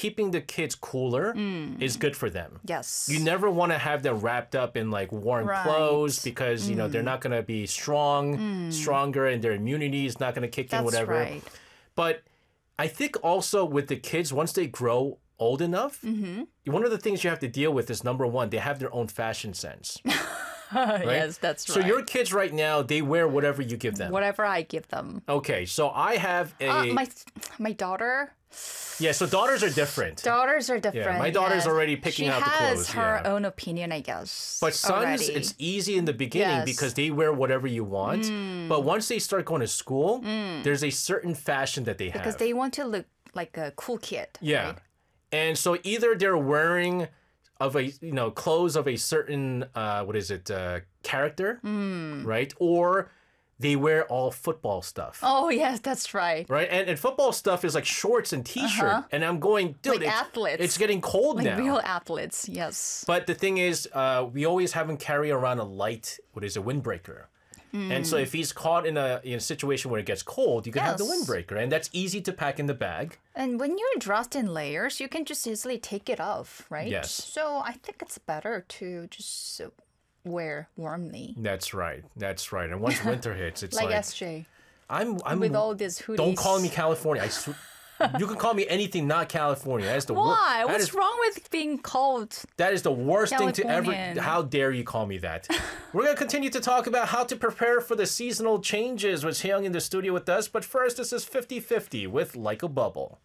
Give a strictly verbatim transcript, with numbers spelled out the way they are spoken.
keeping the kids cooler Mm. is good for them. Yes. You never want to have them wrapped up in like warm Right. clothes because, you know, they're not going to be strong, stronger, and their immunity is not going to kick in, That's whatever. right. But I think also with the kids, once they grow old enough, one of the things you have to deal with is number one, they have their own fashion sense. Right? Yes, that's So right. your kids right now, they wear whatever you give them. Whatever I give them. Okay, so I have a Uh, my my daughter. yeah. So daughters are different. Daughters are different. my daughter's yes. already picking she out the clothes, has her yeah. own opinion, I guess. But sons, already. it's easy in the beginning Yes. because they wear whatever you want. But once they start going to school, there's a certain fashion that they have. because they want to look like a cool kid. yeah. Right? And so either they're wearing of a you know clothes of a certain uh, what is it uh, character, Hmm. right? Or they wear all football stuff. Oh yes, that's right. Right, and, and football stuff is like shorts and t-shirt, and I'm going, dude, Uh-huh. Like it's, athletes. it's getting cold Like now. real athletes. Yes. But the thing is, uh, we always have him carry around a light, what is a windbreaker. And so if he's caught in a, in a situation where it gets cold, you can have the Yes. windbreaker, and that's easy to pack in the bag. And when you're dressed in layers, you can just easily take it off, right? Yes. So I think it's better to just uh, wear warmly. That's right. That's right. And once winter hits, it's Like, like, S J. I'm, I'm With all these hoodies. Don't call me California. I sw- you can call me anything not California. That's the wor- Why? that What's is- wrong with being called? That is the worst thing to ever. Californian. How dare you call me that? We're going to continue to talk about how to prepare for the seasonal changes with Hyung in the studio with us. But first, this is fifty fifty with Like a Bubble.